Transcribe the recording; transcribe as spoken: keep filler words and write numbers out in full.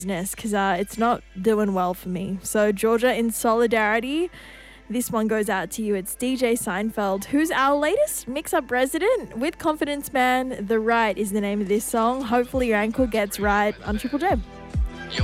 business because uh, it's not doing well for me. So, Georgia, in solidarity, this one goes out to you. It's D J Seinfeld, who's our latest mix-up resident with Confidence Man. The Right is the name of this song. Hopefully your ankle gets right on Triple J.